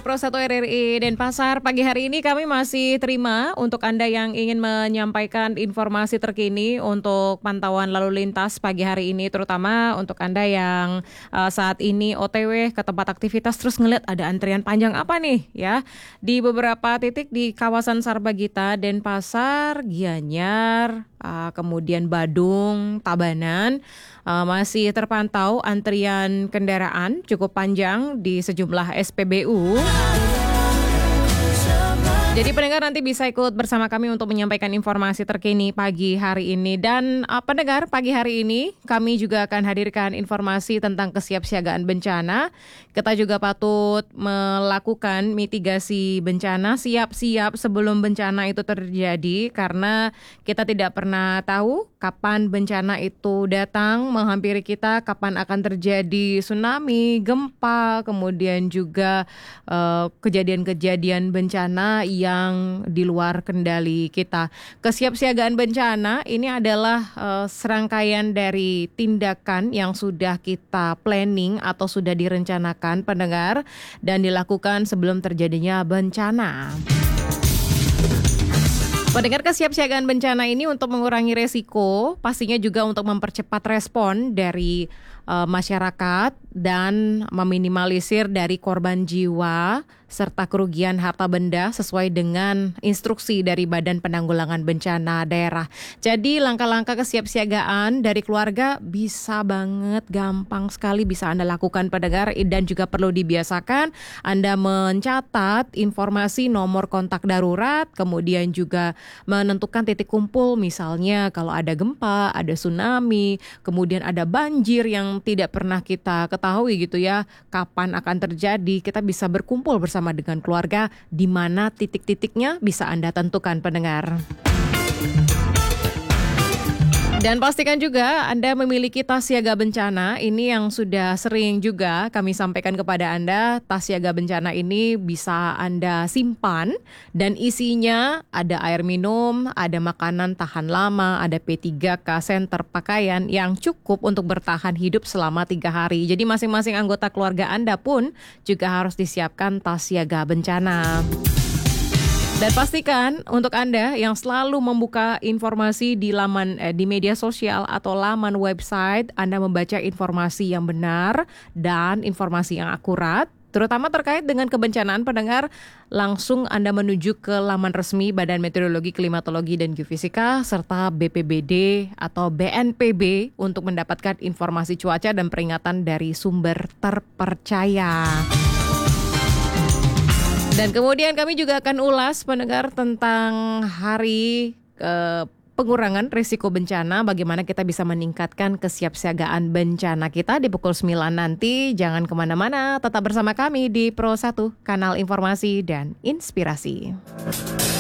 pendengar Pro 1 RRI Denpasar, pagi hari ini kami masih terima untuk Anda yang ingin menyampaikan informasi terkini untuk pantauan lalu lintas pagi hari ini, terutama untuk Anda yang saat ini OTW ke tempat aktivitas terus ngeliat ada antrian panjang apa nih ya. Di beberapa titik di kawasan Sarbagita, Denpasar, Gianyar, kemudian Badung, Tabanan, masih terpantau antrian kendaraan cukup panjang di sejumlah SPBU. Jadi pendengar nanti bisa ikut bersama kami untuk menyampaikan informasi terkini pagi hari ini. Dan pendengar, pagi hari ini kami juga akan hadirkan informasi tentang kesiapsiagaan bencana. Kita juga patut melakukan mitigasi bencana, siap-siap sebelum bencana itu terjadi. Karena kita tidak pernah tahu kapan bencana itu datang menghampiri kita, kapan akan terjadi tsunami, gempa, kemudian juga kejadian-kejadian bencana yang di luar kendali kita. Kesiapsiagaan bencana ini adalah serangkaian dari tindakan yang sudah kita planning atau sudah direncanakan pendengar dan dilakukan sebelum terjadinya bencana. Pendengar, kesiapsiagaan bencana ini untuk mengurangi resiko, pastinya juga untuk mempercepat respon dari masyarakat dan meminimalisir dari korban jiwa serta kerugian harta benda sesuai dengan instruksi dari Badan Penanggulangan Bencana Daerah. Jadi langkah-langkah kesiapsiagaan dari keluarga bisa banget, gampang sekali bisa Anda lakukan pendengar, dan juga perlu dibiasakan Anda mencatat informasi nomor kontak darurat, kemudian juga menentukan titik kumpul, misalnya kalau ada gempa, ada tsunami, kemudian ada banjir yang tidak pernah kita ketahui gitu ya, kapan akan terjadi, kita bisa berkumpul bersama dengan keluarga, di mana titik-titiknya bisa Anda tentukan pendengar. Dan pastikan juga Anda memiliki tas siaga bencana. Ini yang sudah sering juga kami sampaikan kepada Anda. Tas siaga bencana ini bisa Anda simpan dan isinya ada air minum, ada makanan tahan lama, ada P3K, senter pakaian yang cukup untuk bertahan hidup selama 3 hari. Jadi masing-masing anggota keluarga Anda pun juga harus disiapkan tas siaga bencana. Dan pastikan untuk Anda yang selalu membuka informasi di laman di media sosial atau laman website, Anda membaca informasi yang benar dan informasi yang akurat, terutama terkait dengan kebencanaan pendengar, langsung Anda menuju ke laman resmi Badan Meteorologi, Klimatologi, dan Geofisika serta BPBD atau BNPB untuk mendapatkan informasi cuaca dan peringatan dari sumber terpercaya. Dan kemudian kami juga akan ulas pendengar tentang hari pengurangan risiko bencana, bagaimana kita bisa meningkatkan kesiapsiagaan bencana kita di pukul 9 nanti. Jangan kemana-mana, tetap bersama kami di Pro 1, kanal informasi dan inspirasi.